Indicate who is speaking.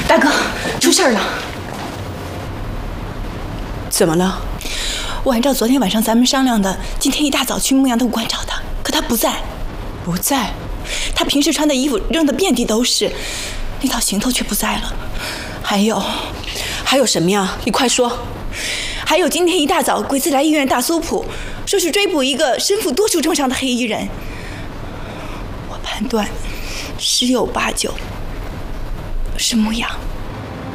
Speaker 1: 大哥，出事了！
Speaker 2: 怎么了？
Speaker 1: 我按照昨天晚上咱们商量的，今天一大早去牧羊的武官找他，可他不在。
Speaker 2: 不在？
Speaker 1: 他平时穿的衣服扔得遍地都是，那套行头却不在了。还有
Speaker 2: 什么呀？你快说。
Speaker 1: 还有今天一大早鬼子来医院大搜捕，说是追捕一个身负多处重伤的黑衣人。我判断十有八九是牧羊。